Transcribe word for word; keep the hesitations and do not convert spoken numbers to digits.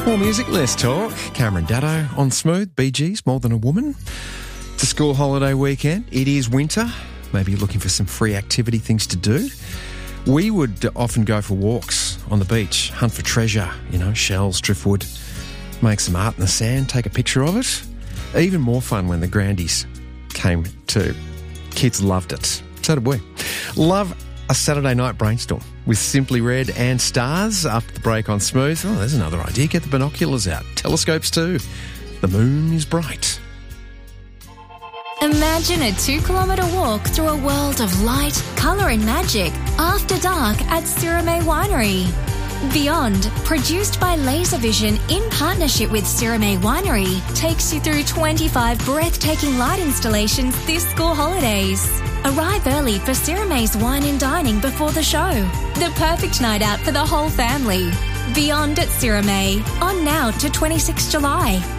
More music, less talk. Cameron Daddo on Smooth, Bee Gees, More Than a Woman. It's a school holiday weekend. It is winter. Maybe you're looking for some free activity things to do. We would often go for walks on the beach, hunt for treasure, you know, shells, driftwood, make some art in the sand, take a picture of it. Even more fun when the Grandies came too. Kids loved it. So did we. Love a Saturday night brainstorm with Simply Red and stars after the break on Smooth. Oh, there's another idea. Get the binoculars out. Telescopes too. The moon is bright. Imagine a two-kilometre walk through a world of light, colour and magic after dark at Sirame Winery. Beyond, produced by Laservision in partnership with Sirame Winery, takes you through twenty-five breathtaking light installations this school holidays. Arrive early for Sirame's wine and dining before the show. The perfect night out for the whole family. Beyond at Sirame, on now to twenty-sixth of July.